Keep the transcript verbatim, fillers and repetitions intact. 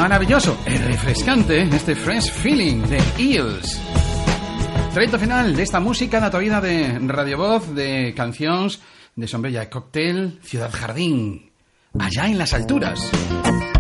maravilloso, refrescante, este Fresh Feeling de Eels. Treito final de esta música na tua vida de Radio Voz, de cancións de Sombrella Cocktail, Ciudad Jardín, allá en las alturas.